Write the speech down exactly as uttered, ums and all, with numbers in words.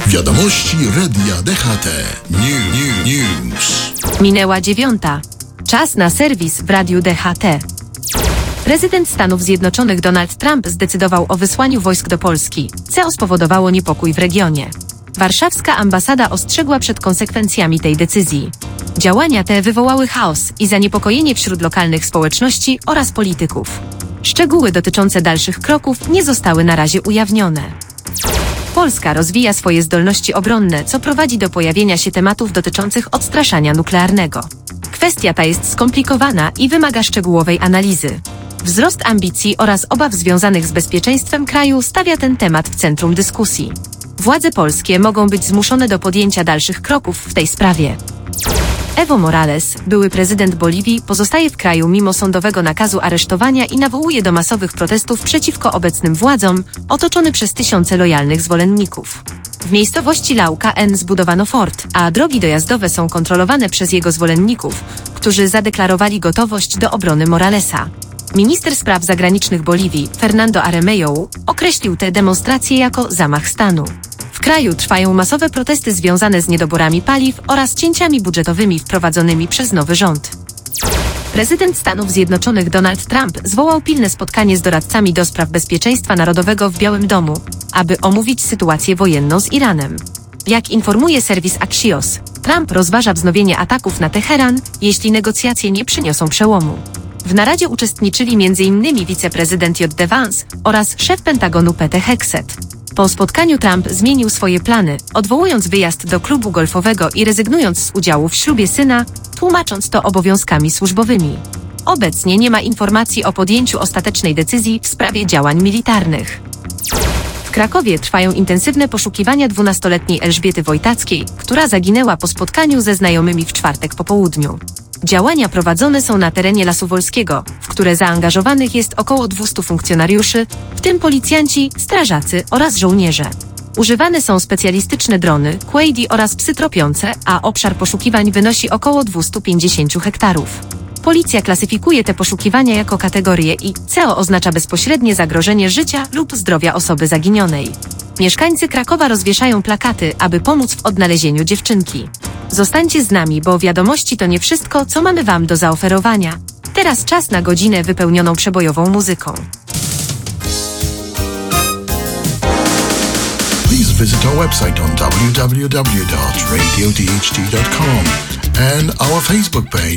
Wiadomości Radia D H T. New, new, news. Minęła dziewiąta. Czas na serwis w Radiu D H T. Prezydent Stanów Zjednoczonych Donald Trump zdecydował o wysłaniu wojsk do Polski, co spowodowało niepokój w regionie. Warszawska ambasada ostrzegła przed konsekwencjami tej decyzji. Działania te wywołały chaos i zaniepokojenie wśród lokalnych społeczności oraz polityków. Szczegóły dotyczące dalszych kroków nie zostały na razie ujawnione. Polska rozwija swoje zdolności obronne, co prowadzi do pojawienia się tematów dotyczących odstraszania nuklearnego. Kwestia ta jest skomplikowana i wymaga szczegółowej analizy. Wzrost ambicji oraz obaw związanych z bezpieczeństwem kraju stawia ten temat w centrum dyskusji. Władze polskie mogą być zmuszone do podjęcia dalszych kroków w tej sprawie. Evo Morales, były prezydent Boliwii, pozostaje w kraju mimo sądowego nakazu aresztowania i nawołuje do masowych protestów przeciwko obecnym władzom, otoczony przez tysiące lojalnych zwolenników. W miejscowości Lauca N zbudowano fort, a drogi dojazdowe są kontrolowane przez jego zwolenników, którzy zadeklarowali gotowość do obrony Moralesa. Minister spraw zagranicznych Boliwii, Fernando Aremeu, określił te demonstracje jako zamach stanu. W kraju trwają masowe protesty związane z niedoborami paliw oraz cięciami budżetowymi wprowadzonymi przez nowy rząd. Prezydent Stanów Zjednoczonych Donald Trump zwołał pilne spotkanie z doradcami do spraw bezpieczeństwa narodowego w Białym Domu, aby omówić sytuację wojenną z Iranem. Jak informuje serwis Axios, Trump rozważa wznowienie ataków na Teheran, jeśli negocjacje nie przyniosą przełomu. W naradzie uczestniczyli między innymi wiceprezydent J D Vance oraz szef Pentagonu Pete Hegseth. Po spotkaniu Trump zmienił swoje plany, odwołując wyjazd do klubu golfowego i rezygnując z udziału w ślubie syna, tłumacząc to obowiązkami służbowymi. Obecnie nie ma informacji o podjęciu ostatecznej decyzji w sprawie działań militarnych. W Krakowie trwają intensywne poszukiwania dwunastoletniej Elżbiety Wojtackiej, która zaginęła po spotkaniu ze znajomymi w czwartek po południu. Działania prowadzone są na terenie Lasu Wolskiego, w które zaangażowanych jest około dwustu funkcjonariuszy, w tym policjanci, strażacy oraz żołnierze. Używane są specjalistyczne drony, quady oraz psy tropiące, a obszar poszukiwań wynosi około dwieście pięćdziesiąt hektarów. Policja klasyfikuje te poszukiwania jako kategorię I, co oznacza bezpośrednie zagrożenie życia lub zdrowia osoby zaginionej. Mieszkańcy Krakowa rozwieszają plakaty, aby pomóc w odnalezieniu dziewczynki. Zostańcie z nami, bo wiadomości to nie wszystko, co mamy Wam do zaoferowania. Teraz czas na godzinę wypełnioną przebojową muzyką. Please visit our website on w w w dot radio d h t dot com and our Facebook page